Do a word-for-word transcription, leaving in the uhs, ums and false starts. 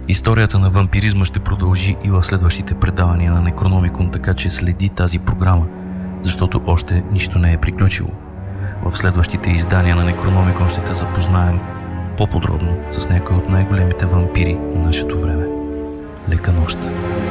Историята на вампиризма ще продължи и в следващите предавания на Некрономикон, така че следи тази програма, защото още нищо не е приключило. В следващите издания на Некрономикон ще те запознаем по-подробно с някои от най-големите вампири на нашето време. Лека нощ!